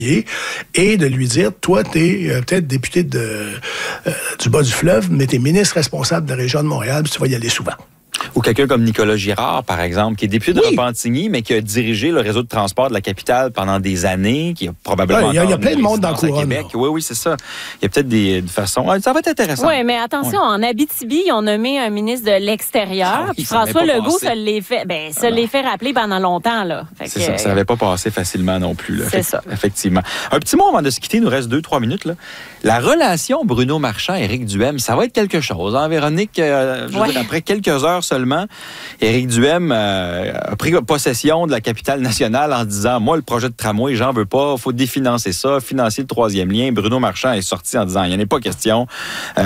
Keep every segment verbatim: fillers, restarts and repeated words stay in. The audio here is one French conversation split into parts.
et de lui dire, toi, tu es euh, peut-être député de, euh, du bas du fleuve, mais tu es ministre responsable de la région de Montréal, puis tu vas y aller souvent. Ou quelqu'un comme Nicolas Girard, par exemple, qui est député de oui. Repentigny, mais qui a dirigé le réseau de transport de la capitale pendant des années, qui a probablement ouais, Il y a, y a plein de monde dans le couronne. Québec. Oui, oui, c'est ça. Il y a peut-être des, des façons... Ça va être intéressant. Oui, mais attention, ouais. En Abitibi, ils ont nommé un ministre de l'Extérieur. Ah oui, puis François Legault, ça l'est fait, ben, ça l'est fait rappeler pendant longtemps. Là. Fait c'est que, ça, ça n'avait pas passé facilement non plus. Là. C'est Effect- ça. Effectivement. Un petit mot avant de se quitter, il nous reste deux, trois minutes. Là. La relation Bruno Marchand-Éric Duhem, ça va être quelque chose. Hein, Véronique, euh, je veux ouais. dire, après quelques heures seulement, Éric Duhem euh, a pris possession de la capitale nationale en disant « Moi, le projet de tramway, j'en veux pas, il faut définancer ça, financer le troisième lien. » Bruno Marchand est sorti en disant « Il n'y en a pas question. Euh, »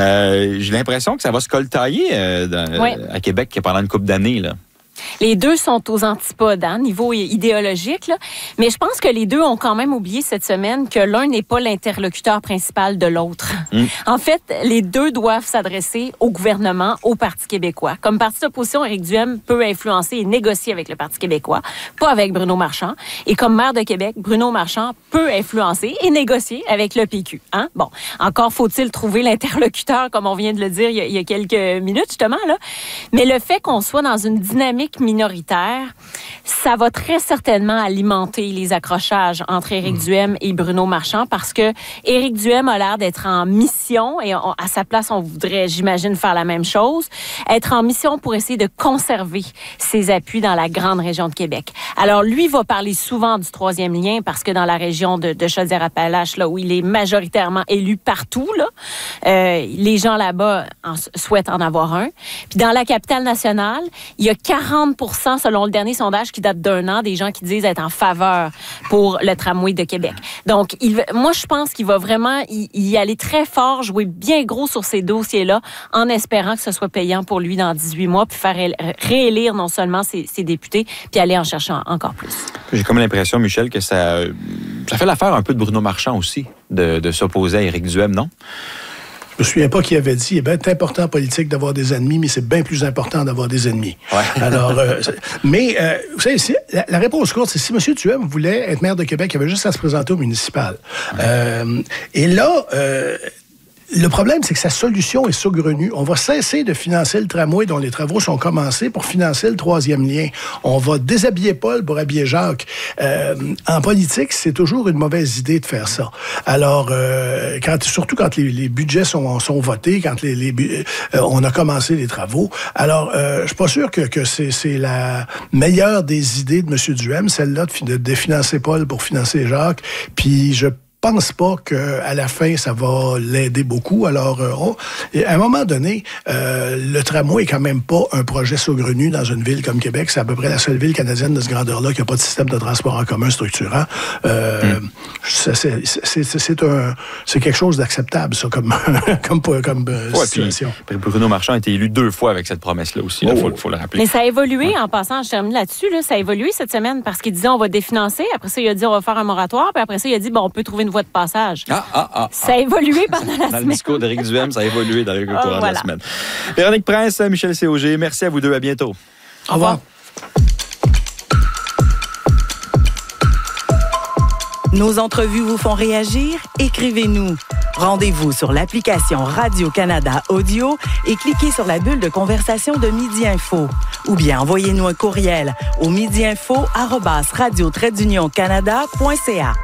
J'ai l'impression que ça va se coltailler euh, dans, ouais. à Québec pendant une couple d'années, là. Les deux sont aux antipodes, hein, niveau idéologique, là. Mais je pense que les deux ont quand même oublié cette semaine que l'un n'est pas l'interlocuteur principal de l'autre. Mm. En fait, les deux doivent s'adresser au gouvernement, au Parti québécois. Comme parti d'opposition, Éric Duhem peut influencer et négocier avec le Parti québécois, pas avec Bruno Marchand. Et comme maire de Québec, Bruno Marchand peut influencer et négocier avec le P Q. Hein? Bon, encore faut-il trouver l'interlocuteur, comme on vient de le dire il y a, il y a quelques minutes, justement, là. Mais le fait qu'on soit dans une dynamique minoritaire, ça va très certainement alimenter les accrochages entre Éric mmh. Duhem et Bruno Marchand parce que Éric Duhem a l'air d'être en mission et on, à sa place, on voudrait, j'imagine, faire la même chose, être en mission pour essayer de conserver ses appuis dans la grande région de Québec. Alors, lui va parler souvent du troisième lien parce que dans la région de, de Chaudière-Appalaches, là où il est majoritairement élu partout, là, euh, les gens là-bas en, souhaitent en avoir un. Puis dans la capitale nationale, il y a quarante pour cent selon le dernier sondage qui date d'un an, des gens qui disent être en faveur pour le tramway de Québec. Donc, il, moi, je pense qu'il va vraiment y, y aller très fort, jouer bien gros sur ces dossiers-là, en espérant que ce soit payant pour lui dans dix-huit mois, puis faire réélire non seulement ses, ses députés, puis aller en chercher encore plus. J'ai comme l'impression, Michel, que ça, ça fait l'affaire un peu de Bruno Marchand aussi, de, de s'opposer à Éric Duhem, non? Je me souviens pas qui avait dit, eh c'est important en politique d'avoir des ennemis, mais c'est bien plus important d'avoir des ennemis. Ouais. Alors, euh, mais, euh, vous savez, si, la, la réponse courte, c'est si M. Duhem voulait être maire de Québec, il avait juste à se présenter au municipal. Ouais. Euh, et là, euh, le problème, c'est que sa solution est saugrenue. On va cesser de financer le tramway dont les travaux sont commencés pour financer le troisième lien. On va déshabiller Paul pour habiller Jacques. Euh, en politique, c'est toujours une mauvaise idée de faire ça. Alors, euh, quand, surtout quand les, les budgets sont, sont votés, quand les, les, euh, on a commencé les travaux. Alors, euh, je suis pas sûr que, que c'est, c'est la meilleure des idées de M. Duhem, celle-là de, de définancer Paul pour financer Jacques. Puis, je Je pense pas qu'à la fin, ça va l'aider beaucoup. Alors, euh, on, à un moment donné, euh, le tramway est quand même pas un projet saugrenu dans une ville comme Québec. C'est à peu près la seule ville canadienne de ce grandeur-là qui n'a pas de système de transport en commun structurant. Euh, mm. c'est, c'est, c'est, c'est, un, c'est quelque chose d'acceptable, ça, comme, comme, comme euh, ouais, situation. Puis, Bruno Marchand a été élu deux fois avec cette promesse-là aussi. Il oh. faut, faut le rappeler. Mais ça a évolué, ouais. en passant, je termine là-dessus, là, ça a évolué cette semaine parce qu'il disait on va définancer. Après ça, il a dit on va faire un moratoire. Puis après ça, il a dit bon, on peut trouver une voie de passage. Ah, ah, ah, ça a évolué pendant la dans semaine. Dans le discours d'Éric Duhem, ça a évolué dans le courant oh, voilà. de la semaine. Véronique Prince, Michel C O G, merci à vous deux. À bientôt. Au revoir. Nos entrevues vous font réagir? Écrivez-nous. Rendez-vous sur l'application Radio-Canada Audio et cliquez sur la bulle de conversation de Midi Info. Ou bien envoyez-nous un courriel au midiinfo arobase radio trait d'union canada point c a.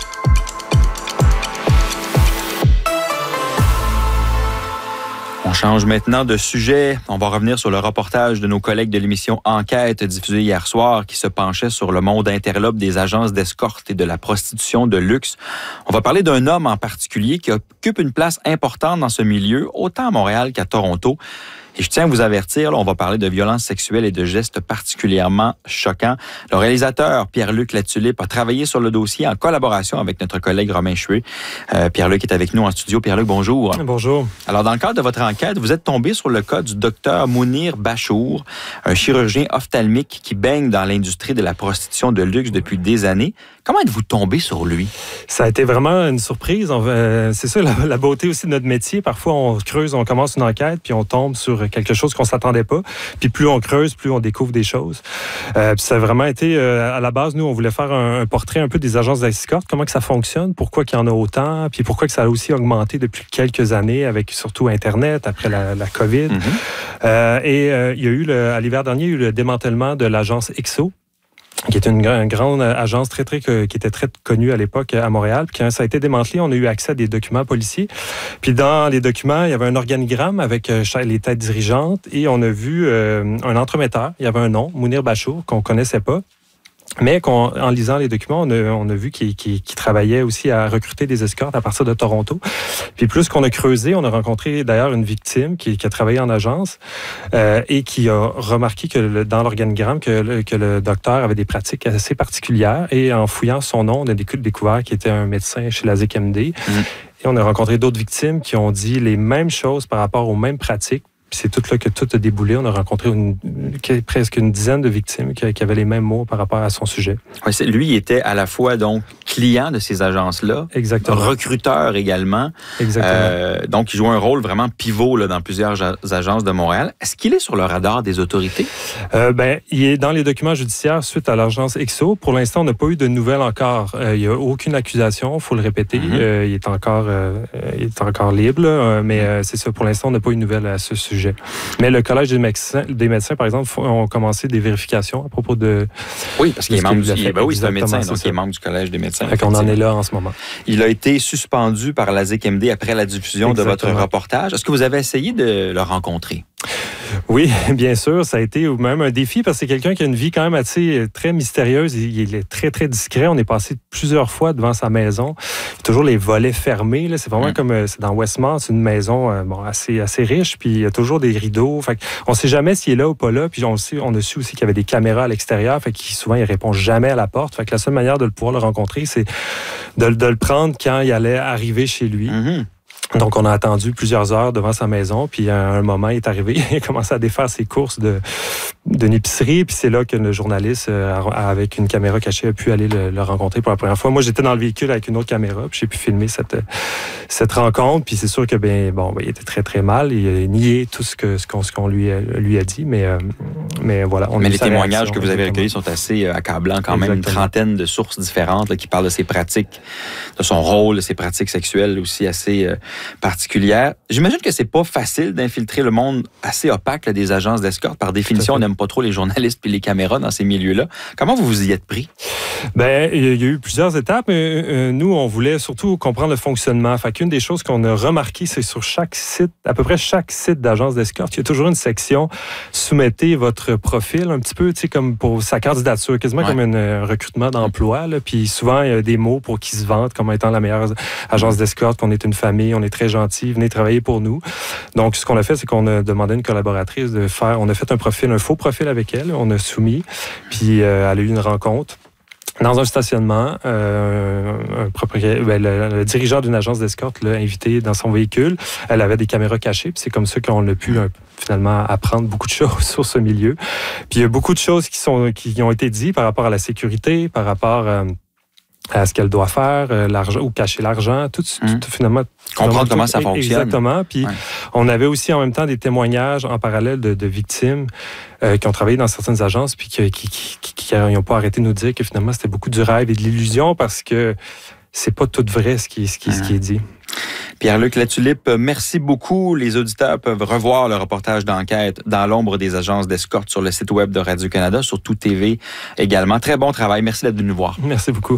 On change maintenant de sujet. On va revenir sur le reportage de nos collègues de l'émission Enquête diffusée hier soir qui se penchait sur le monde interlope des agences d'escorte et de la prostitution de luxe. On va parler d'un homme en particulier qui occupe une place importante dans ce milieu, autant à Montréal qu'à Toronto. Et je tiens à vous avertir, là, on va parler de violences sexuelles et de gestes particulièrement choquants. Le réalisateur Pierre-Luc Latulippe a travaillé sur le dossier en collaboration avec notre collègue Romain Chué. Euh, Pierre-Luc est avec nous en studio. Pierre-Luc, bonjour. Bonjour. Alors, dans le cadre de votre enquête, vous êtes tombé sur le cas du docteur Mounir Bachour, un chirurgien ophtalmique qui baigne dans l'industrie de la prostitution de luxe depuis des années. Comment êtes-vous tombé sur lui? Ça a été vraiment une surprise. On, euh, c'est ça la, la beauté aussi de notre métier. Parfois, on creuse, on commence une enquête, puis on tombe sur sur quelque chose qu'on s'attendait pas. Puis plus on creuse, plus on découvre des choses. Euh, puis ça a vraiment été, euh, à la base, nous, on voulait faire un, un portrait un peu des agences d'escorte, comment que ça fonctionne, pourquoi qu'il y en a autant, puis pourquoi que ça a aussi augmenté depuis quelques années avec surtout Internet, après la, la COVID. Mm-hmm. Euh, et euh, il y a eu, le, à l'hiver dernier, il y a eu le démantèlement de l'agence Exo, qui est une, une grande agence très, très, qui était très connue à l'époque à Montréal. Puis quand ça a été démantelé, on a eu accès à des documents policiers. Puis dans les documents, il y avait un organigramme avec les têtes dirigeantes et on a vu euh, un entremetteur. Il y avait un nom, Mounir Bachour, qu'on connaissait pas. Mais en lisant les documents, on a, on a vu qu'il, qu'il, qu'il travaillait aussi à recruter des escortes à partir de Toronto. Puis plus qu'on a creusé, on a rencontré d'ailleurs une victime qui, qui a travaillé en agence euh, et qui a remarqué que le, dans l'organigramme que le, que le docteur avait des pratiques assez particulières. Et en fouillant son nom, on a découvert qu'il était un médecin chez la Z Q M D. Mmh. Et on a rencontré d'autres victimes qui ont dit les mêmes choses par rapport aux mêmes pratiques. Puis c'est tout là que tout a déboulé. On a rencontré une, une, presque une dizaine de victimes qui, qui avaient les mêmes mots par rapport à son sujet. Oui, c'est, lui, il était à la fois donc client de ces agences-là, exactement, recruteur également. Exactement. Euh, donc, il joue un rôle vraiment pivot là, dans plusieurs ja- agences de Montréal. Est-ce qu'il est sur le radar des autorités? Euh, ben, il est dans les documents judiciaires suite à l'agence Exo. Pour l'instant, on n'a pas eu de nouvelles encore. Euh, il n'y a aucune accusation, il faut le répéter. Mm-hmm. Euh, il est encore, euh, il est encore libre, là, mais euh, c'est ça. Pour l'instant, on n'a pas eu de nouvelles à ce sujet. Mais le Collège des médecins, des médecins, par exemple, ont commencé des vérifications à propos de... Oui, parce qu'il est membre du... Fait, ben oui, c'est un médecin, donc ça. il est membre du Collège des médecins. Fait qu'on en est là en ce moment. Il a été suspendu par la Z Q M D après la diffusion exactement. de votre reportage. Est-ce que vous avez essayé de le rencontrer? Oui, bien sûr, ça a été même un défi parce que c'est quelqu'un qui a une vie quand même assez très mystérieuse. Il est très, très discret. On est passé plusieurs fois devant sa maison. Il y a toujours les volets fermés. Là. C'est vraiment mmh. comme c'est dans Westmount, c'est une maison bon, assez, assez riche. Puis il y a toujours des rideaux. Fait on ne sait jamais s'il est là ou pas là. Puis on, sait, on a su aussi qu'il y avait des caméras à l'extérieur. Fait qu'il, souvent, il ne répond jamais à la porte. Fait que la seule manière de le pouvoir le rencontrer, c'est de, de le prendre quand il allait arriver chez lui. Mmh. Donc, on a attendu plusieurs heures devant sa maison, puis à un moment, il est arrivé, il a commencé à défaire ses courses de, d'une épicerie, puis c'est là que le journaliste, euh, avec une caméra cachée, a pu aller le, le rencontrer pour la première fois. Moi, j'étais dans le véhicule avec une autre caméra, puis j'ai pu filmer cette, cette rencontre, puis c'est sûr que, ben, bon, ben, il était très, très mal, il a nié tout ce, que, ce, qu'on, ce qu'on lui, lui a dit, mais, euh, mais voilà. On mais les témoignages réaction, que vous avez recueillis sont assez accablants quand exactement. Même, une trentaine de sources différentes là, qui parlent de ses pratiques, de son rôle, de ses pratiques sexuelles aussi assez... Euh, particulière. J'imagine que c'est pas facile d'infiltrer le monde assez opaque là, des agences d'escorte. Par définition, on n'aime pas trop les journalistes puis les caméras dans ces milieux-là. Comment vous vous y êtes pris? Ben, il y a eu plusieurs étapes. Euh, nous, on voulait surtout comprendre le fonctionnement. Fait qu'une des choses qu'on a remarqué, c'est sur chaque site, à peu près chaque site d'agence d'escorte, il y a toujours une section « Soumettez votre profil », un petit peu, tu sais, comme pour sa candidature, quasiment ouais. comme un euh, recrutement d'emploi. Là. Puis souvent, il y a des mots pour qu'ils se vantent comme étant la meilleure agence d'escorte, qu'on est une famille, on est très gentil, venez travailler pour nous. Donc, ce qu'on a fait, c'est qu'on a demandé à une collaboratrice de faire, on a fait un profil, un faux profil avec elle, on a soumis, puis euh, elle a eu une rencontre. Dans un stationnement, euh, un propriétaire, ben, le, le dirigeant d'une agence d'escorte l'a invité dans son véhicule. Elle avait des caméras cachées, puis c'est comme ça qu'on a pu euh, finalement apprendre beaucoup de choses sur ce milieu. Puis il y a beaucoup de choses qui sont qui ont été dites par rapport à la sécurité, par rapport euh, à ce qu'elle doit faire, euh, l'argent, ou cacher l'argent, tout, mmh. tout finalement... Comprendre comment ça fonctionne. Exactement. Puis ouais. on avait aussi en même temps des témoignages en parallèle de, de victimes euh, qui ont travaillé dans certaines agences puis qui qui, qui, qui n'ont pas arrêté de nous dire que finalement c'était beaucoup du rêve et de l'illusion parce que c'est pas tout vrai ce qui, ce qui, mmh. ce qui est dit. Pierre-Luc Latulippe, merci beaucoup. Les auditeurs peuvent revoir le reportage d'enquête dans l'ombre des agences d'escorte sur le site web de Radio-Canada, sur Tout T V également. Très bon travail. Merci d'être venu nous voir. Merci beaucoup.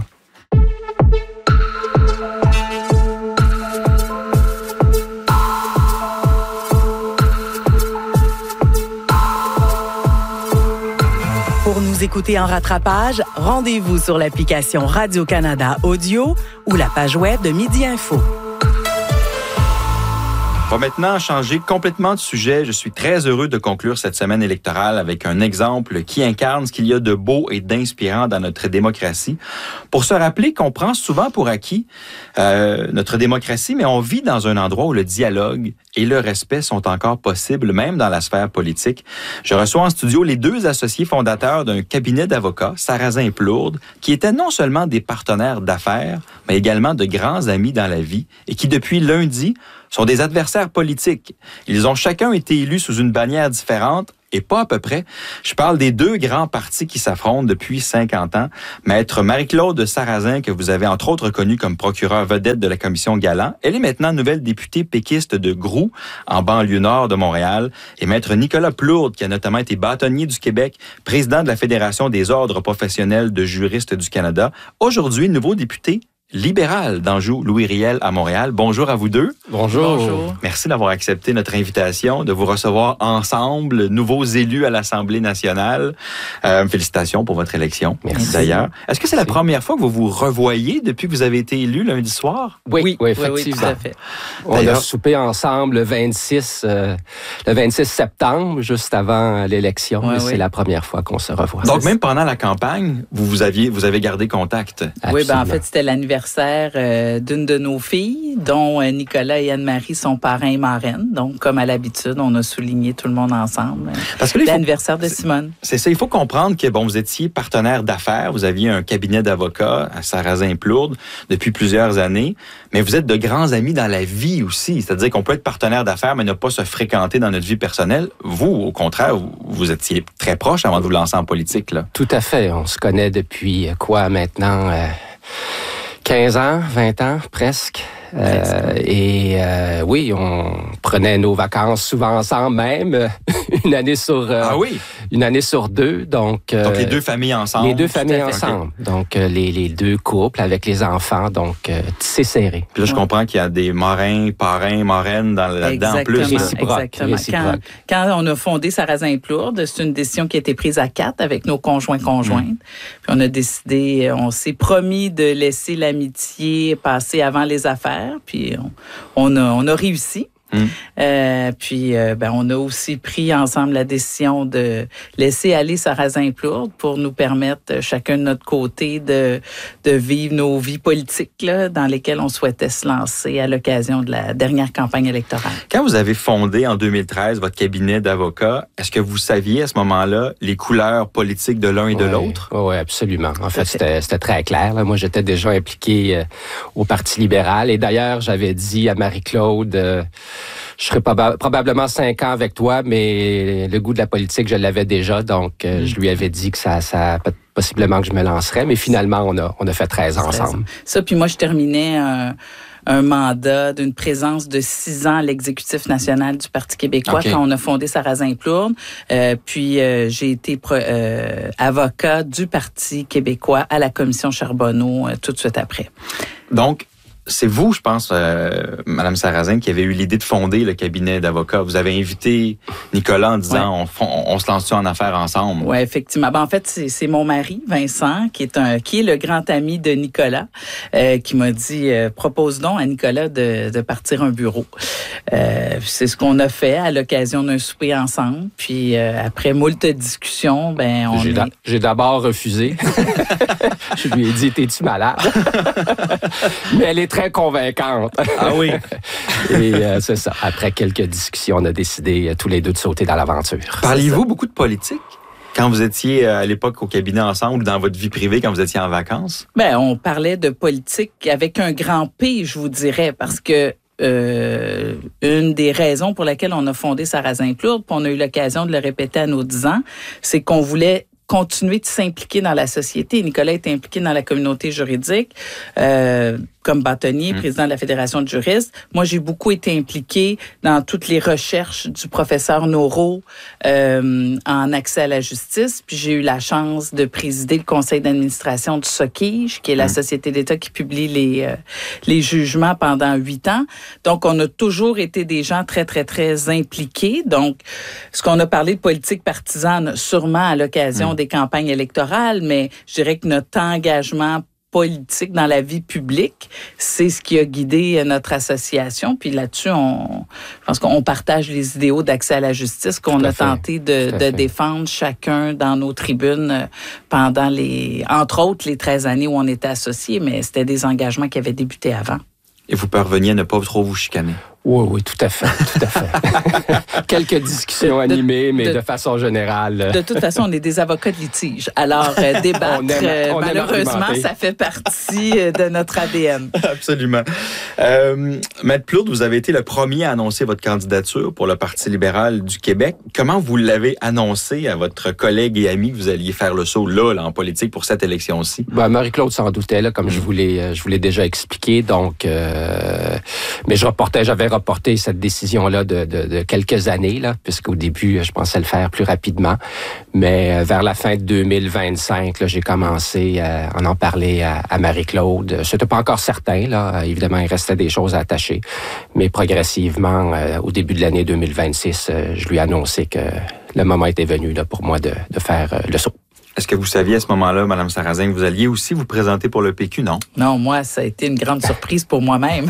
Pour nous écouter en rattrapage, rendez-vous sur l'application Radio-Canada Audio ou la page web de Midi Info. On va maintenant changer complètement de sujet. Je suis très heureux de conclure cette semaine électorale avec un exemple qui incarne ce qu'il y a de beau et d'inspirant dans notre démocratie. Pour se rappeler qu'on prend souvent pour acquis euh, notre démocratie, mais on vit dans un endroit où le dialogue et le respect sont encore possibles, même dans la sphère politique. Je reçois en studio les deux associés fondateurs d'un cabinet d'avocats, Sarrazin et Plourde, qui étaient non seulement des partenaires d'affaires, mais également de grands amis dans la vie et qui, depuis lundi, sont des adversaires politiques. Ils ont chacun été élus sous une bannière différente, et pas à peu près. Je parle des deux grands partis qui s'affrontent depuis cinquante ans. Maître Marie-Claude Sarrazin, que vous avez entre autres connue comme procureure vedette de la commission Galland, elle est maintenant nouvelle députée péquiste de Groux, en banlieue nord de Montréal. Et Maître Nicolas Plourde, qui a notamment été bâtonnier du Québec, président de la Fédération des ordres professionnels de juristes du Canada, aujourd'hui nouveau député libéral d'Anjou, Louis Riel à Montréal. Bonjour à vous deux. Bonjour. Bonjour. Merci d'avoir accepté notre invitation, de vous recevoir ensemble, nouveaux élus à l'Assemblée nationale. Euh, félicitations pour votre élection. Merci. D'ailleurs. Est-ce que c'est Merci. la première fois que vous vous revoyez depuis que vous avez été élu lundi soir? Oui, oui, oui effectivement. Oui, oui, tout à fait. On D'ailleurs, a soupé ensemble le vingt-six, euh, le vingt-six septembre, juste avant l'élection. Oui, oui. C'est la première fois qu'on se revoit. Donc, même pendant la campagne, vous, vous, aviez, vous avez gardé contact? Absolument. Oui, ben en fait, c'était l'anniversaire Euh, d'une de nos filles, dont euh, Nicolas et Anne-Marie sont parrains et marraines. Donc, comme à l'habitude, on a souligné tout le monde ensemble Parce que là, l'anniversaire de Simone. C'est ça, il faut comprendre que bon, vous étiez partenaire d'affaires, vous aviez un cabinet d'avocats à Sarrazin-Plourde depuis plusieurs années, mais vous êtes de grands amis dans la vie aussi. C'est-à-dire qu'on peut être partenaire d'affaires, mais ne pas se fréquenter dans notre vie personnelle. Vous, au contraire, vous, vous étiez très proches avant de vous lancer en politique, là. Tout à fait. On se connaît depuis quoi maintenant? Euh... quinze ans, vingt ans, presque. Euh, et euh, oui, on prenait nos vacances souvent ensemble, même une année sur euh, ah oui? une année sur deux. Donc, euh, donc les deux familles ensemble. Les deux familles ensemble. Okay. Donc euh, les, les deux couples avec les enfants. Donc euh, c'est serré. Puis là, je comprends qu'il y a des marrains, parrains, marraines dans, là-dedans en plus. Réciproque. Exactement. Quand, quand on a fondé Sarrazin-Plourde, c'est une décision qui a été prise à quatre avec nos conjoints conjointes. Mmh. Puis on a décidé, on s'est promis de laisser l'amitié passer avant les affaires. Puis on, on, a, on a réussi. Mmh. Euh, puis euh, ben, on a aussi pris ensemble la décision de laisser aller Sarrazin-Plourde pour nous permettre, chacun de notre côté, de, de vivre nos vies politiques là, dans lesquelles on souhaitait se lancer à l'occasion de la dernière campagne électorale. Quand vous avez fondé en deux mille treize votre cabinet d'avocats, est-ce que vous saviez à ce moment-là les couleurs politiques de l'un et de oui, l'autre? Oui, absolument. En fait, c'était, c'était très clair. Là. Moi, j'étais déjà impliqué euh, au Parti libéral. Et d'ailleurs, j'avais dit à Marie-Claude... Euh, je serais proba- probablement cinq ans avec toi, mais le goût de la politique, je l'avais déjà. Donc, euh, je lui avais dit que ça, ça possiblement que je me lancerais. Mais finalement, on a, on a fait treize ans ensemble. Ça, puis moi, je terminais un, un mandat d'une présence de six ans à l'exécutif national du Parti québécois okay. quand on a fondé Sarrazin-Plourde. Euh, puis, euh, j'ai été pro, euh, avocat du Parti québécois à la commission Charbonneau euh, tout de suite après. Donc, c'est vous, je pense, euh, Mme Sarrazin, qui avez eu l'idée de fonder le cabinet d'avocats. Vous avez invité Nicolas en disant ouais. on, on, on se lance-tu en affaires ensemble? Oui, effectivement. Ben, en fait, c'est, c'est mon mari, Vincent, qui est un qui est le grand ami de Nicolas, euh, qui m'a dit euh, propose donc à Nicolas de, de partir un bureau. Euh, c'est ce qu'on a fait à l'occasion d'un souper ensemble. Puis euh, après moult discussions, ben on j'ai, est... da- j'ai d'abord refusé. Je lui ai dit t'es-tu malade? Mais elle est très convaincante. Ah oui? Et euh, c'est ça. Après quelques discussions, on a décidé euh, tous les deux de sauter dans l'aventure. Parliez-vous beaucoup de politique? Quand vous étiez à l'époque au cabinet ensemble ou dans votre vie privée, quand vous étiez en vacances? Ben, on parlait de politique avec un grand P, je vous dirais, parce que Euh, une des raisons pour lesquelles on a fondé Sarrazin-Plourde, puis on a eu l'occasion de le répéter à nos dix ans, c'est qu'on voulait continuer de s'impliquer dans la société. Nicolas est impliqué dans la communauté juridique euh, comme bâtonnier, mmh. président de la Fédération de juristes. Moi, j'ai beaucoup été impliqué dans toutes les recherches du professeur Noro euh, en accès à la justice. Puis j'ai eu la chance de présider le conseil d'administration du SOCIJ, qui est la mmh. société d'État qui publie les, euh, les jugements pendant huit ans. Donc, on a toujours été des gens très, très, très impliqués. Donc, ce qu'on a parlé de politique partisane, sûrement à l'occasion mmh. des campagnes électorales, mais je dirais que notre engagement politique dans la vie publique, c'est ce qui a guidé notre association. Puis là-dessus, on, je pense qu'on partage les idéaux d'accès à la justice qu'on a fait. tenté de, de défendre chacun dans nos tribunes pendant les, entre autres, les treize années où on était associés, mais c'était des engagements qui avaient débuté avant. Et vous parveniez à ne pas trop vous chicaner? Oui, oui, tout à fait, tout à fait. Quelques discussions De- de- animées, mais de, de- façon générale. De toute façon, on est des avocats de litige. Alors, euh, débattre, On aime- euh, on aime malheureusement, argumenter. ça fait partie euh, de notre A D N. Absolument. Euh, Maître Plourde, vous avez été le premier à annoncer votre candidature pour le Parti libéral du Québec. Comment vous l'avez annoncé à votre collègue et ami que vous alliez faire le saut là, là en politique pour cette élection-ci? Ben, Marie-Claude s'en doutait, là, comme je vous l'ai, je vous l'ai déjà expliqué. Donc, euh, mais je reportais, j'avais reporté cette décision-là de, de, de quelques années, là, puisqu'au début, je pensais le faire plus rapidement. Mais euh, vers la fin de deux mille vingt-cinq, là, j'ai commencé à en, en parler à, à Marie-Claude. C'était pas encore certain, là. Évidemment, il restait des choses à attacher. Mais progressivement, euh, au début de l'année deux mille vingt-six, euh, je lui ai annoncé que le moment était venu là, pour moi de, de faire euh, le saut. Est-ce que vous saviez à ce moment-là, Mme Sarrazin, que vous alliez aussi vous présenter pour le P Q, non? Non, moi, ça a été une grande surprise pour moi-même.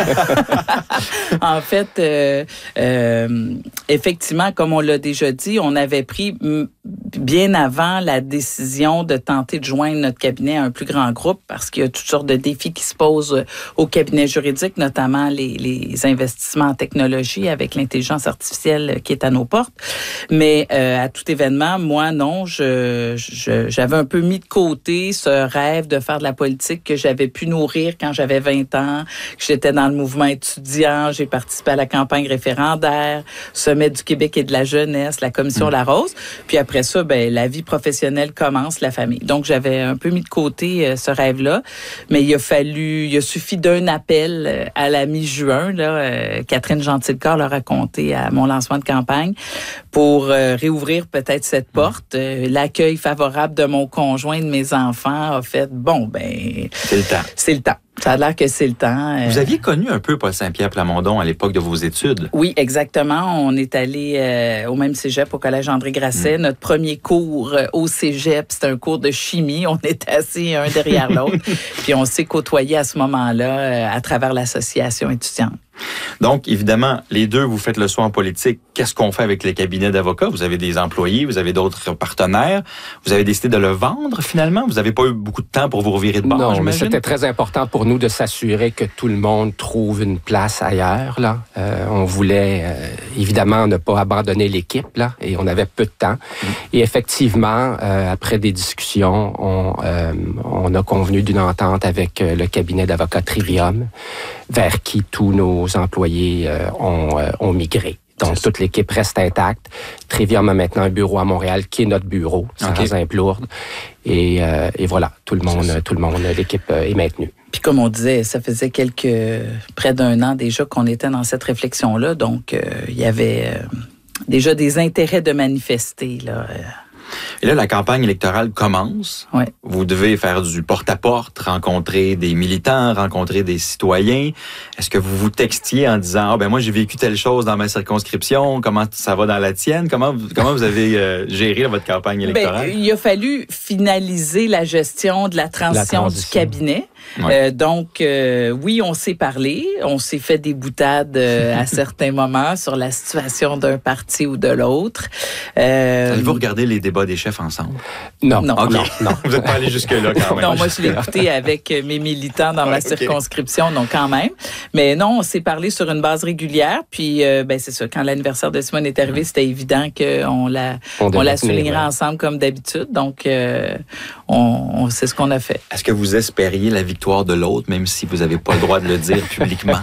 En fait, euh, euh, effectivement, comme on l'a déjà dit, on avait pris m- bien avant la décision de tenter de joindre notre cabinet à un plus grand groupe parce qu'il y a toutes sortes de défis qui se posent au cabinet juridique, notamment les, les investissements en technologie avec l'intelligence artificielle qui est à nos portes. Mais euh, à tout événement, moi, non, je, je, j'avais un peu mis de côté ce rêve de faire de la politique que j'avais pu nourrir quand j'avais vingt ans, que j'étais dans le mouvement étudiant, j'ai participé à la campagne référendaire, Sommet du Québec et de la jeunesse, la commission La Rose. Puis après ça, ben la vie professionnelle commence, la famille. Donc j'avais un peu mis de côté euh, ce rêve-là, mais il a fallu, il a suffi d'un appel euh, à la mi-juin, là, euh, Catherine Gentilcorps l'a raconté à mon lancement de campagne, pour euh, réouvrir peut-être cette porte. Euh, l'accueil favorable de mon conjoint et de mes enfants a fait, bon, ben... C'est le temps. C'est le temps. Ça a l'air que c'est le temps. Vous aviez connu un peu Paul Saint-Pierre Plamondon à l'époque de vos études? Oui, exactement. On est allé euh, au même cégep, au Collège André Grasset. Mmh. Notre premier cours euh, au cégep, c'était un cours de chimie. On était assis un derrière l'autre. Puis on s'est côtoyés à ce moment-là euh, à travers l'association étudiante. Donc, évidemment, les deux, vous faites le saut en politique. Qu'est-ce qu'on fait avec les cabinets d'avocats? Vous avez des employés, vous avez d'autres partenaires. Vous avez décidé de le vendre, finalement? Vous n'avez pas eu beaucoup de temps pour vous revirer de bord, non, j'imagine? Mais c'était très important pour nous de s'assurer que tout le monde trouve une place ailleurs, là. Euh, on voulait, euh, évidemment, ne pas abandonner l'équipe, là, et on avait peu de temps. Mmh. Et effectivement, euh, après des discussions, on, euh, on a convenu d'une entente avec euh, le cabinet d'avocats Trivium, vers qui tous nos employés euh, ont, euh, ont migré. Donc, toute l'équipe reste intacte. Trivium a maintenant un bureau à Montréal, qui est notre bureau, Sarrazin-Plourde. Et, euh, et voilà, tout le monde, tout le monde, l'équipe est maintenue. Puis comme on disait, ça faisait quelques, près d'un an déjà qu'on était dans cette réflexion-là. Donc, euh, il y avait euh, déjà des intérêts de manifester, là. Et là, la campagne électorale commence. Ouais. Vous devez faire du porte-à-porte, rencontrer des militants, rencontrer des citoyens. Est-ce que vous vous textiez en disant « Ah ben moi, j'ai vécu telle chose dans ma circonscription, comment ça va dans la tienne? » Comment, comment vous avez euh, géré là, votre campagne électorale? Ben, il a fallu finaliser la gestion de la transition, la transition. du cabinet. Ouais. Euh, donc, euh, oui, on s'est parlé, on s'est fait des boutades euh, à certains moments sur la situation d'un parti ou de l'autre. Euh, Allez-vous regarder les débats des chefs ensemble? Non, non, okay. non, non. Vous n'êtes pas allé jusque-là quand même. Non, moi, je l'ai écouté avec mes militants dans ouais, ma okay. circonscription, donc quand même. Mais non, on s'est parlé sur une base régulière, puis euh, ben c'est ça, quand l'anniversaire de Simone est arrivé, c'était évident qu'on la, on, on la soulignerait ouais. ensemble comme d'habitude, donc euh, on, on c'est ce qu'on a fait. Est-ce que vous espériez la victoire de l'autre, même si vous n'avez pas le droit de le dire publiquement?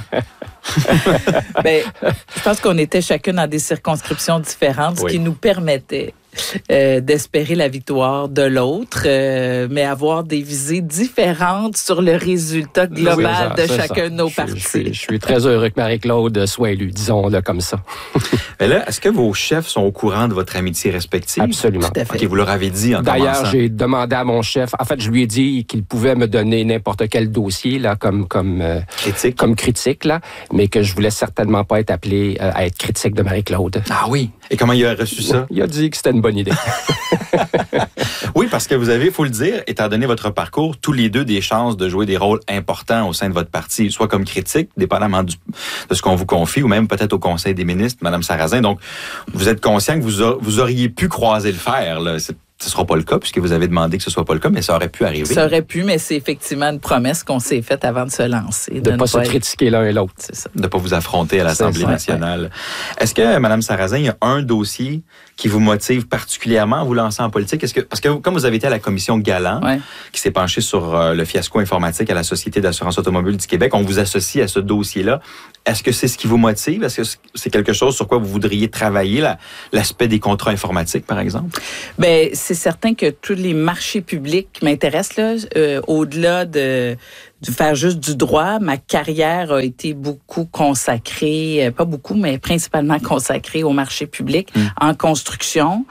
Ben, je pense qu'on était chacun dans des circonscriptions différentes, ce oui. qui nous permettait euh, d'espérer la victoire de l'autre, euh, mais avoir des visées différentes sur le résultat global oui, ça, de chacun ça. de nos je, partis. Je suis, je suis très heureux que Marie-Claude soit élue, disons-le comme ça. Mais là, est-ce que vos chefs sont au courant de votre amitié respective? Absolument. Tout à fait. Okay, vous leur avez dit en D'ailleurs, commençant. j'ai demandé à mon chef, en fait, je lui ai dit qu'il pouvait me donner n'importe quel dossier là, comme, comme, euh, critique. comme critique, là, mais que je voulais certainement pas être appelé euh, à être critique de Marie-Claude. Ah oui? Et comment il a reçu ça? Il a dit que c'était une bonne idée. Oui, parce que vous avez, il faut le dire, étant donné votre parcours, tous les deux des chances de jouer des rôles importants au sein de votre parti, soit comme critique, dépendamment du, de ce qu'on vous confie, ou même peut-être au Conseil des ministres, Mme Sarrazin. Donc, vous êtes conscient que vous, a, vous auriez pu croiser le fer, là. C'est ce ne sera pas le cas, puisque vous avez demandé que ce ne soit pas le cas, mais ça aurait pu arriver. Ça aurait pu, mais c'est effectivement une promesse qu'on s'est faite avant de se lancer. De ne pas se être... critiquer l'un et l'autre. C'est ça. De ne pas vous affronter à l'Assemblée nationale. Ouais. Est-ce que, Mme Sarrazin, il y a un dossier qui vous motive particulièrement à vous lancer en politique? Est-ce que, parce que comme vous avez été à la commission Galland, ouais. qui s'est penchée sur euh, le fiasco informatique à la Société d'assurance automobile du Québec, on vous associe à ce dossier-là. Est-ce que c'est ce qui vous motive? Est-ce que c'est quelque chose sur quoi vous voudriez travailler, la, l'aspect des contrats informatiques, par exemple? Bien, c'est certain que tous les marchés publics m'intéressent, là, euh, au-delà de... de faire juste du droit. Ma carrière a été beaucoup consacrée, pas beaucoup, mais principalement consacrée au marché public, mmh. en construction.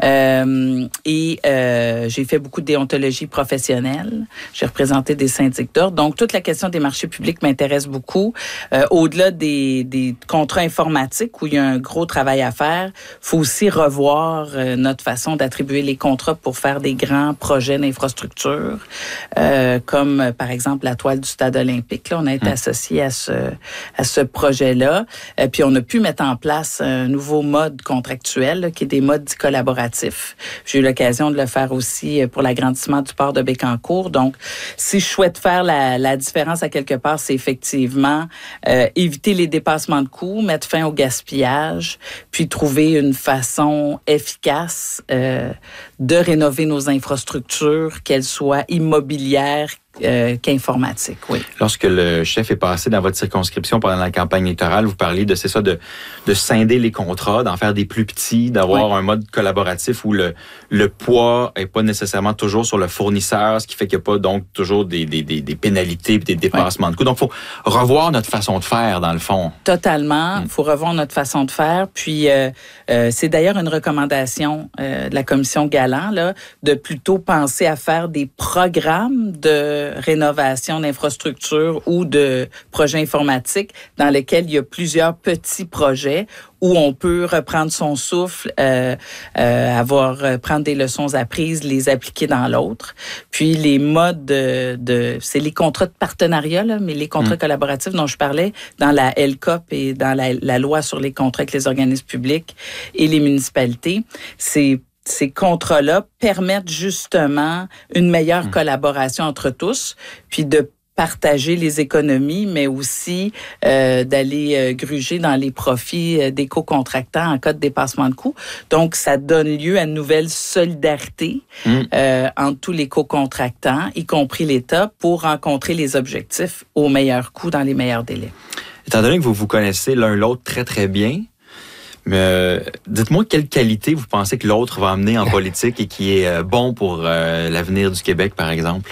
Euh, et euh, j'ai fait beaucoup de déontologie professionnelle. J'ai représenté des syndics d'ordre. Donc, toute la question des marchés publics m'intéresse beaucoup. Euh, au-delà des, des contrats informatiques où il y a un gros travail à faire, il faut aussi revoir euh, notre façon d'attribuer les contrats pour faire des grands projets d'infrastructure, euh, comme, euh, par exemple, la toile du stade olympique. Là, on a été mmh. associé à ce, à ce projet-là. Euh, puis, on a pu mettre en place un nouveau mode contractuel, là, qui est des modes dits collaboratifs. J'ai eu l'occasion de le faire aussi pour l'agrandissement du port de Bécancour. Donc, si je souhaite faire la, la différence à quelque part, c'est effectivement euh, éviter les dépassements de coûts, mettre fin au gaspillage, puis trouver une façon efficace euh, de rénover nos infrastructures, qu'elles soient immobilières, Euh, qu'informatique, oui. Lorsque le chef est passé dans votre circonscription pendant la campagne électorale, vous parliez de, c'est ça, de, de scinder les contrats, d'en faire des plus petits, d'avoir oui. un mode collaboratif où le, le poids n'est pas nécessairement toujours sur le fournisseur, ce qui fait qu'il n'y a pas donc toujours des, des, des, des pénalités et des dépassements oui. de coûts. Donc, il faut revoir notre façon de faire, dans le fond. Totalement. Il hum. faut revoir notre façon de faire. Puis, euh, euh, c'est d'ailleurs une recommandation euh, de la commission Galland, là, de plutôt penser à faire des programmes de rénovation d'infrastructures ou de projets informatiques dans lesquels il y a plusieurs petits projets où on peut reprendre son souffle, euh, euh, avoir euh, prendre des leçons apprises, les appliquer dans l'autre. Puis les modes de, de c'est les contrats de partenariat là, mais les contrats mmh. collaboratifs dont je parlais dans la L C O P et dans la, la loi sur les contrats avec les organismes publics et les municipalités, c'est ces contrats-là permettent justement une meilleure mmh. collaboration entre tous, puis de partager les économies, mais aussi euh, d'aller euh, gruger dans les profits euh, des co-contractants en cas de dépassement de coûts. Donc, ça donne lieu à une nouvelle solidarité mmh. euh, entre tous les co-contractants, y compris l'État, pour rencontrer les objectifs au meilleur coût dans les meilleurs délais. Étant donné que vous vous connaissez l'un l'autre très, très bien, mais euh, dites-moi quelle qualité vous pensez que l'autre va amener en politique et qui est euh, bon pour euh, l'avenir du Québec, par exemple?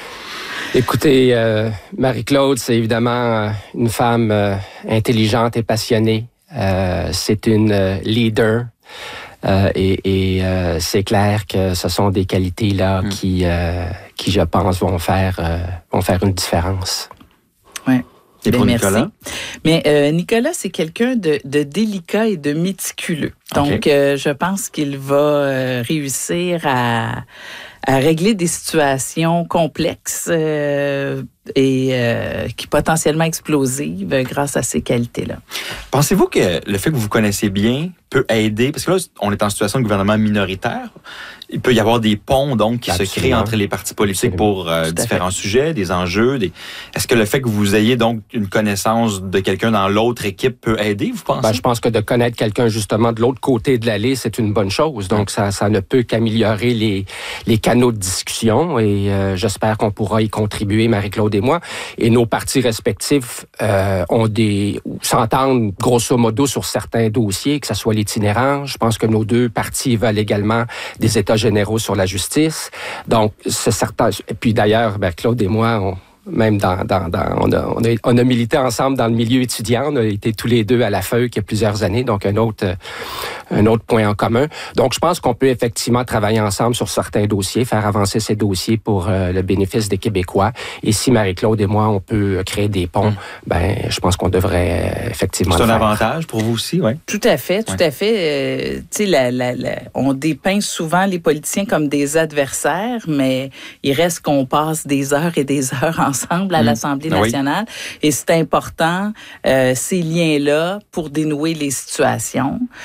Écoutez, euh, Marie-Claude, c'est évidemment une femme euh, intelligente et passionnée. Euh, c'est une euh, leader. Euh, et et euh, c'est clair que ce sont des qualités-là mmh. qui, euh, qui, je pense, vont faire, euh, vont faire une différence. Oui. Et pour ben, Nicolas? Merci. Mais euh, Nicolas, c'est quelqu'un de, de délicat et de méticuleux. Donc, okay. euh, je pense qu'il va euh, réussir à, à régler des situations complexes euh, et euh, qui potentiellement explosives grâce à ces qualités-là. Pensez-vous que le fait que vous vous connaissez bien peut aider, parce que là, on est en situation de gouvernement minoritaire, il peut y avoir des ponts donc qui Absolument. se créent entre les partis politiques Absolument. pour euh, différents sujets, des enjeux. Des... Est-ce que le fait que vous ayez donc une connaissance de quelqu'un dans l'autre équipe peut aider, vous pensez? Ben, je pense que de connaître quelqu'un justement de l'autre côté de l'allée, c'est une bonne chose. Donc, ça, ça ne peut qu'améliorer les, les canaux de discussion et euh, j'espère qu'on pourra y contribuer, Marie-Claude et moi. Et nos partis respectifs euh, ont des s'entendent grosso modo sur certains dossiers, que ce soit l'itinérance. Je pense que nos deux partis veulent également des états généraux sur la justice. Donc, c'est certain. Et puis d'ailleurs, ben, Claude et moi, on Même dans, dans, dans on, a, on, a, on a milité ensemble dans le milieu étudiant. On a été tous les deux à la Feuille il y a plusieurs années, donc un autre, un autre point en commun. Donc, je pense qu'on peut effectivement travailler ensemble sur certains dossiers, faire avancer ces dossiers pour euh, le bénéfice des Québécois. Et si Marie-Claude et moi, on peut créer des ponts, mmh. ben, je pense qu'on devrait euh, effectivement C'est le un faire. avantage pour vous aussi, oui? Tout à fait, tout ouais. à fait. Euh, tu sais, la, la, la, on dépeint souvent les politiciens comme des adversaires, mais il reste qu'on passe des heures et des heures en ensemble à mmh. l'Assemblée nationale. Oui. Et c'est important, euh, ces liens-là, pour dénouer les situations. Euh,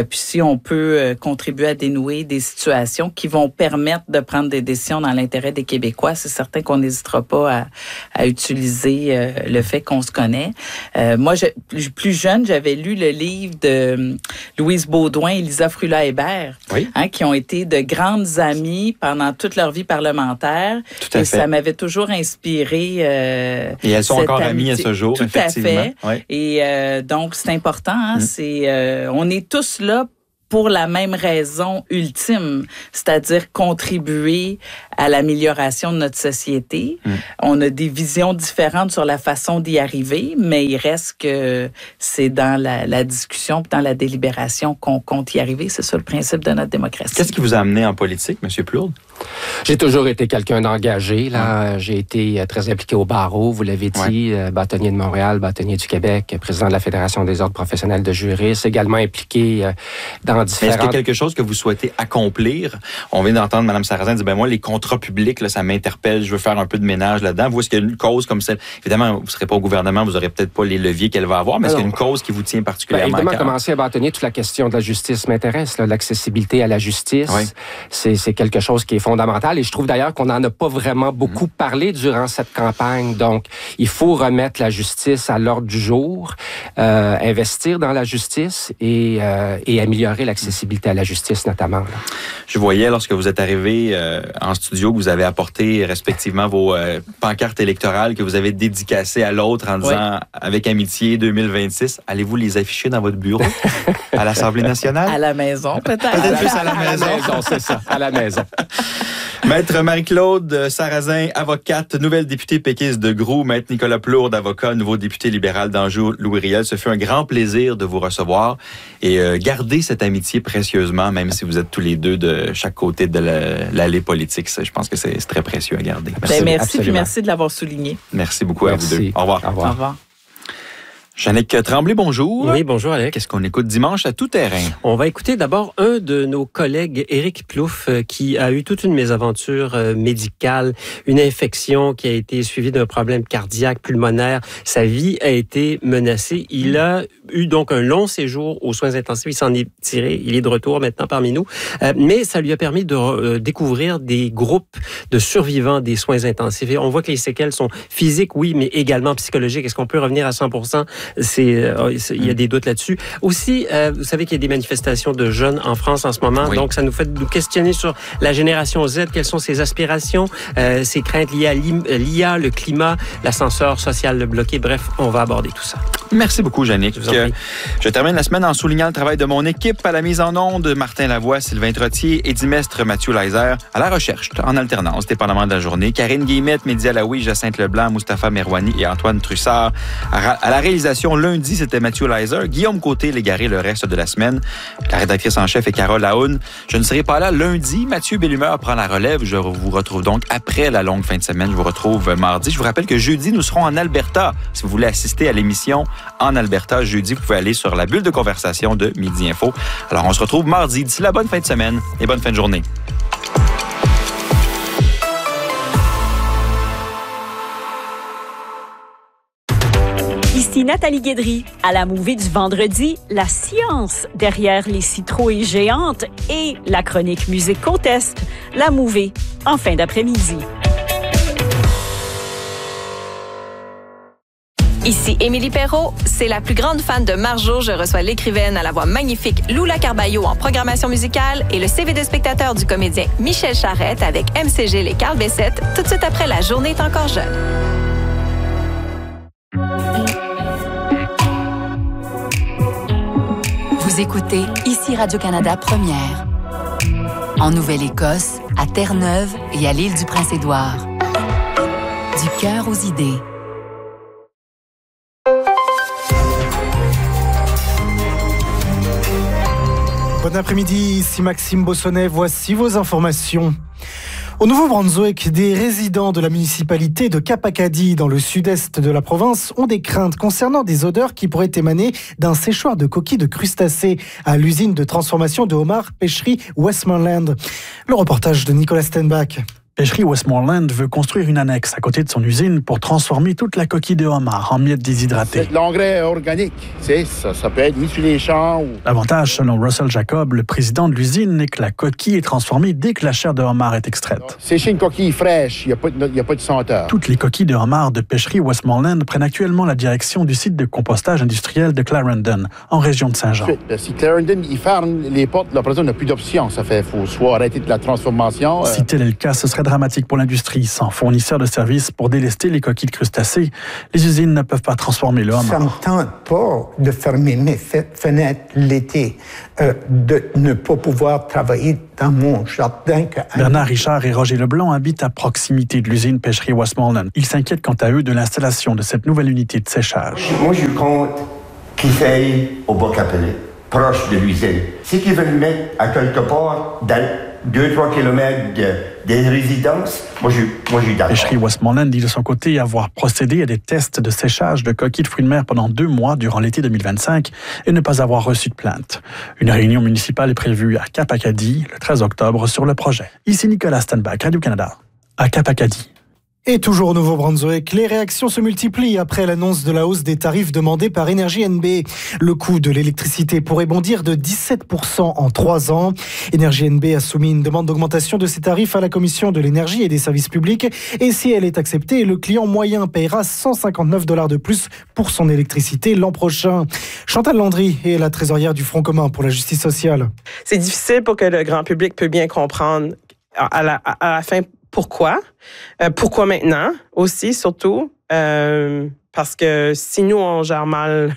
puis si on peut euh, contribuer à dénouer des situations qui vont permettre de prendre des décisions dans l'intérêt des Québécois, c'est certain qu'on n'hésitera pas à, à utiliser euh, le fait qu'on se connaît. Euh, moi, je, plus jeune, j'avais lu le livre de Louise Baudouin et Lisa Frula-Hébert, oui. hein, qui ont été de grandes amies pendant toute leur vie parlementaire. Tout à et fait. Ça m'avait toujours inspiré. Euh, et elles sont encore amitié. Amies à ce jour, Tout effectivement. à fait. Oui. Et euh, donc, c'est important. Hein, mmh. c'est, euh, on est tous là pour la même raison ultime, c'est-à-dire contribuer à l'amélioration de notre société. Mmh. On a des visions différentes sur la façon d'y arriver, mais il reste que c'est dans la, la discussion, dans la délibération qu'on compte y arriver. C'est ça le principe de notre démocratie. Qu'est-ce qui vous a amené en politique, M. Plourde? J'ai toujours été quelqu'un d'engagé. Là, mmh. J'ai été très impliqué au barreau, vous l'avez dit, ouais. bâtonnier de Montréal, bâtonnier du Québec, président de la Fédération des ordres professionnels de juristes, également impliqué dans différentes... Est-ce qu'il y a quelque chose que vous souhaitez accomplir? On vient d'entendre Mme Sarrazin dire, ben moi, les contrats publics, là, ça m'interpelle, je veux faire un peu de ménage là-dedans. Vous, est-ce qu'il y a une cause comme celle? Évidemment, vous ne serez pas au gouvernement, vous n'aurez peut-être pas les leviers qu'elle va avoir, mais est-ce qu'il y a une cause qui vous tient particulièrement ben, évidemment, à cœur? commencer à bâtonner toute la question de la justice m'intéresse. Là, l'accessibilité à la justice, oui. c'est, c'est quelque chose qui est fondamental. Et je trouve d'ailleurs qu'on n'en a pas vraiment beaucoup mmh. parlé durant cette campagne. Donc, il faut remettre la justice à l'ordre du jour, euh, investir dans la justice et, euh, et améliorer l'accessibilité à la justice notamment. Là. Je voyais lorsque vous êtes arrivé euh, en studio que vous avez apporté respectivement vos euh, pancartes électorales que vous avez dédicacées à l'autre en disant oui. avec amitié deux mille vingt-six. Allez-vous les afficher dans votre bureau à l'Assemblée nationale? À la maison, peut-être. Peut-être plus à la maison. maison. À la maison, c'est ça, à la maison. Maître Marie-Claude Sarrazin, avocate, nouvelle députée péquiste de Groux. Maître Nicolas Plourde, avocat, nouveau député libéral d'Anjou-Louis-Riel. Ce fut un grand plaisir de vous recevoir et euh, gardez cette amitié précieusement, même si vous êtes tous les deux de chaque côté de la, l'allée politique. Je pense que c'est, c'est très précieux à garder. Merci, ben, merci puis merci de l'avoir souligné. Merci beaucoup merci. à vous deux. Au revoir. Au revoir. Au revoir. Jannick Tremblay, bonjour. Oui, bonjour Alex. Qu'est-ce qu'on écoute dimanche à tout terrain? On va écouter d'abord un de nos collègues, Éric Plouffe, qui a eu toute une mésaventure médicale, une infection qui a été suivie d'un problème cardiaque, pulmonaire. Sa vie a été menacée. Il a eu donc un long séjour aux soins intensifs. Il s'en est tiré. Il est de retour maintenant parmi nous. Euh, mais ça lui a permis de euh, découvrir des groupes de survivants des soins intensifs. Et on voit que les séquelles sont physiques, oui, mais également psychologiques. Est-ce qu'on peut revenir à cent pour cent? C'est, euh, c'est, il y a des doutes là-dessus. Aussi, euh, vous savez qu'il y a des manifestations de jeunes en France en ce moment. Oui. Donc, ça nous fait nous questionner sur la génération Z. Quelles sont ses aspirations, euh, ses craintes liées à l'I A, le climat, l'ascenseur social bloqué. Bref, on va aborder tout ça. Merci beaucoup, Jannick. Je, je termine la semaine en soulignant le travail de mon équipe à la mise en onde. Martin Lavoie, Sylvain Trottier, Eddie Mestre, Mathieu Leiser. À la recherche, en alternance, dépendamment de la journée. Karine Guillemette, Mehdi Alaoui, Jacinthe Leblanc, Mustapha Merwani et Antoine Trussard. À la réalisation, lundi, c'était Mathieu Leiser. Guillaume Côté, l'égaré le reste de la semaine. La rédactrice en chef est Carole Aoun. Je ne serai pas là lundi. Mathieu Bellumeur prend la relève. Je vous retrouve donc après la longue fin de semaine. Je vous retrouve mardi. Je vous rappelle que jeudi, nous serons en Alberta. Si vous voulez assister à l'émission en Alberta, jeudi, vous pouvez aller sur la bulle de conversation de Midi Info. Alors, on se retrouve mardi. D'ici là, bonne fin de semaine et bonne fin de journée. Ici Nathalie Guédry. À la mouvée du vendredi, la science derrière les citrouilles géantes et la chronique musique conteste. La mouvée en fin d'après-midi. Ici Émilie Perrault, c'est la plus grande fan de Marjo. Je reçois l'écrivaine à la voix magnifique Lula Carballo en programmation musicale et le C V de spectateur du comédien Michel Charette avec M C G et Carl Bessette, tout de suite après La journée est encore jeune. Vous écoutez ici Radio-Canada Première. En Nouvelle-Écosse, à Terre-Neuve et à l'île du Prince-Édouard. Du cœur aux idées. Bon après-midi, ici Maxime Bossonnet, voici vos informations. Au Nouveau-Brunswick, des résidents de la municipalité de Cap Acadie, dans le sud-est de la province, ont des craintes concernant des odeurs qui pourraient émaner d'un séchoir de coquilles de crustacés à l'usine de transformation de homards pêcherie Westmoreland. Le reportage de Nicolas Stenbach. Pêcherie Westmoreland veut construire une annexe à côté de son usine pour transformer toute la coquille de homard en miettes déshydratées. C'est de l'engrais organique, c'est ça, ça peut être mis sur les champs. Ou... L'avantage, selon Russell Jacob, le président de l'usine, est que la coquille est transformée dès que la chair de homard est extraite. Sécher une coquille fraîche, il n'y a, a pas de senteur. Toutes les coquilles de homard de Pêcherie Westmoreland prennent actuellement la direction du site de compostage industriel de Clarendon, en région de Saint-Jean. Si Clarendon, il ferme les portes, la personne n'a plus d'option. Ça fait, faut soit arrêter de la transformation. Euh... Si tel est le cas, ce serait dramatique pour l'industrie. Sans fournisseur de services pour délester les coquilles de crustacés, les usines ne peuvent pas transformer le homard. Ça ne me tente pas de fermer mes fenêtres l'été, euh, de ne pas pouvoir travailler dans mon jardin. Que... Bernard Richard et Roger Leblanc habitent à proximité de l'usine Pêcherie Westmoreland. Ils s'inquiètent quant à eux de l'installation de cette nouvelle unité de séchage. Moi, je compte qu'ils aillent au Bas-Capelais, proche de l'usine. C'est qu'ils veulent mettre à quelque part dans deux à trois kilomètres de, des résidences. Moi, je, moi, je suis d'accord. Pêcherie Westmoreland dit de son côté avoir procédé à des tests de séchage de coquilles de fruits de mer pendant deux mois durant l'été deux mille vingt-cinq et ne pas avoir reçu de plainte. Une réunion municipale est prévue à Cap-Acadie le treize octobre sur le projet. Ici Nicolas Stenbach, Radio-Canada, à Cap-Acadie. Et toujours au Nouveau-Brunswick, les réactions se multiplient après l'annonce de la hausse des tarifs demandés par Énergie N B. Le coût de l'électricité pourrait bondir de dix-sept pour cent en trois ans. Énergie N B a soumis une demande d'augmentation de ses tarifs à la Commission de l'énergie et des services publics. Et si elle est acceptée, le client moyen paiera cent cinquante-neuf dollars de plus pour son électricité l'an prochain. Chantal Landry est la trésorière du Front commun pour la justice sociale. C'est difficile pour que le grand public puisse bien comprendre à la, à la fin pourquoi. Euh, pourquoi maintenant aussi, surtout. Euh, parce que si nous, on gère mal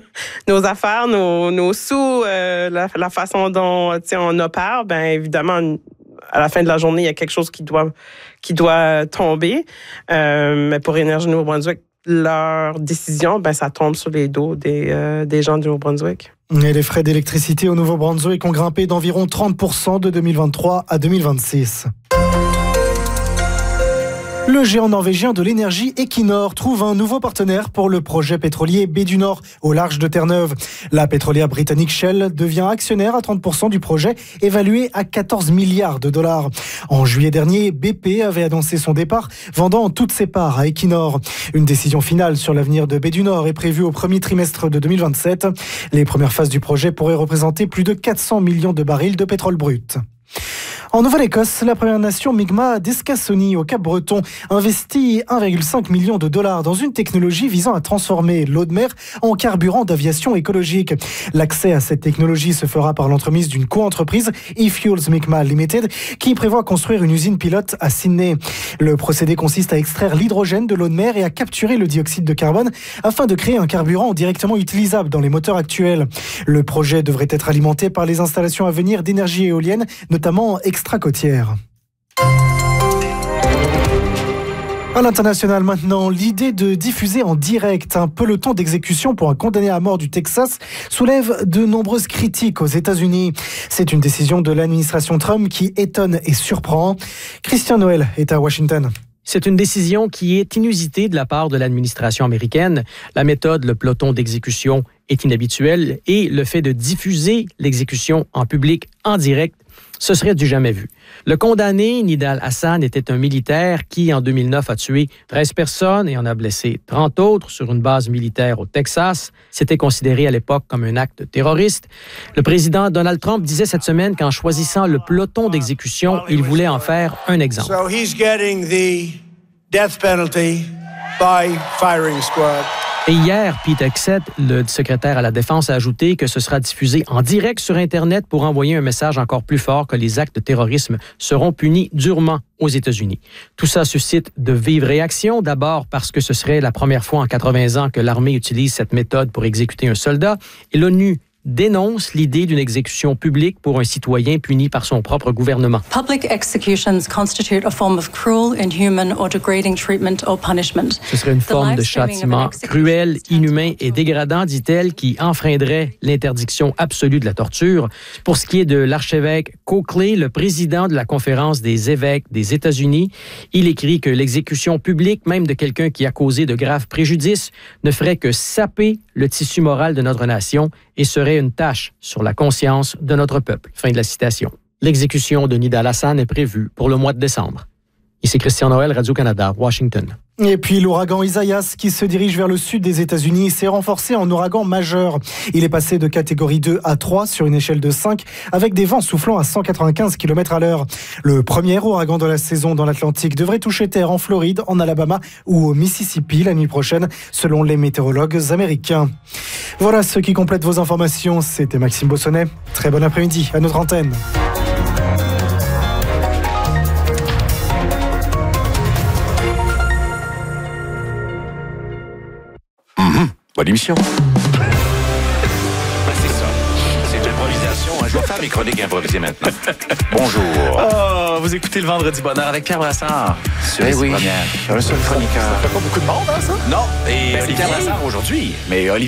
nos affaires, nos, nos sous, euh, la, la façon dont on opère, bien évidemment, à la fin de la journée, il y a quelque chose qui doit, qui doit tomber. Euh, mais pour Énergie Nouveau-Brunswick, leur décision, ben, ça tombe sur les dos des, euh, des gens du Nouveau-Brunswick. Et les frais d'électricité au Nouveau-Brunswick ont grimpé d'environ trente pour cent de deux mille vingt-trois à deux mille vingt-six. Le géant norvégien de l'énergie Equinor trouve un nouveau partenaire pour le projet pétrolier Baie du Nord au large de Terre-Neuve. La pétrolière britannique Shell devient actionnaire à trente pour cent du projet évalué à quatorze milliards de dollars. En juillet dernier, B P avait annoncé son départ, vendant toutes ses parts à Equinor. Une décision finale sur l'avenir de Baie du Nord est prévue au premier trimestre de deux mille vingt-sept. Les premières phases du projet pourraient représenter plus de quatre cents millions de barils de pétrole brut. En Nouvelle-Écosse, la Première Nation Mi'kmaq d'Escassonie au Cap-Breton investit un virgule cinq million de dollars dans une technologie visant à transformer l'eau de mer en carburant d'aviation écologique. L'accès à cette technologie se fera par l'entremise d'une coentreprise, eFuels Mi'kmaq Limited, qui prévoit construire une usine pilote à Sydney. Le procédé consiste à extraire l'hydrogène de l'eau de mer et à capturer le dioxyde de carbone afin de créer un carburant directement utilisable dans les moteurs actuels. Le projet devrait être alimenté par les installations à venir d'énergie éolienne, notamment extra-côtière. À l'international maintenant, l'idée de diffuser en direct un peloton d'exécution pour un condamné à mort du Texas soulève de nombreuses critiques aux États-Unis. C'est une décision de l'administration Trump qui étonne et surprend. Christian Noël est à Washington. C'est une décision qui est inusitée de la part de l'administration américaine. La méthode, le peloton d'exécution, est inhabituelle et le fait de diffuser l'exécution en public, en direct, ce serait du jamais vu. Le condamné, Nidal Hassan, était un militaire qui, en deux mille neuf, a tué treize personnes et en a blessé trente autres sur une base militaire au Texas. C'était considéré à l'époque comme un acte terroriste. Le président Donald Trump disait cette semaine qu'en choisissant le peloton d'exécution, il voulait en faire un exemple. So he's getting the death penalty by firing squad. Et hier, Pete Hegseth, le secrétaire à la Défense, a ajouté que ce sera diffusé en direct sur Internet pour envoyer un message encore plus fort que les actes de terrorisme seront punis durement aux États-Unis. Tout ça suscite de vives réactions, d'abord parce que ce serait la première fois en quatre-vingts ans que l'armée utilise cette méthode pour exécuter un soldat, et l'ONU dénonce l'idée d'une exécution publique pour un citoyen puni par son propre gouvernement. Public executions constitute a form of cruel, inhuman or degrading treatment or punishment. Ce serait une forme de châtiment cruel, inhumain et dégradant, dit-elle, qui enfreindrait l'interdiction absolue de la torture. Pour ce qui est de l'archevêque Coakley, le président de la Conférence des évêques des États-Unis, il écrit que l'exécution publique, même de quelqu'un qui a causé de graves préjudices, ne ferait que saper le tissu moral de notre nation et serait une tâche sur la conscience de notre peuple. Fin de la citation. L'exécution de Nidal Hassan est prévue pour le mois de décembre. Ici Christian Noël, Radio-Canada, Washington. Et puis l'ouragan Isaias qui se dirige vers le sud des États-Unis s'est renforcé en ouragan majeur. Il est passé de catégorie deux à trois sur une échelle de cinq avec des vents soufflant à cent quatre-vingt-quinze kilomètres à l'heure. Le premier ouragan de la saison dans l'Atlantique devrait toucher terre en Floride, en Alabama ou au Mississippi la nuit prochaine selon les météorologues américains. Voilà ce qui complète vos informations. C'était Maxime Bossonnet. Très bon après-midi à notre antenne. Bonne émission. Ben c'est ça. C'est de l'improvisation. Hein. Je vais faire mes chroniques improvisées maintenant. Bonjour. Oh, vous écoutez le Vendredi Bonheur avec Pierre Brassard. Sur les premières. Un seul chroniqueur. Ça fait pas beaucoup de monde, hein, ça? Non. Et ben, Olivier Brassard aujourd'hui. Mais Olivier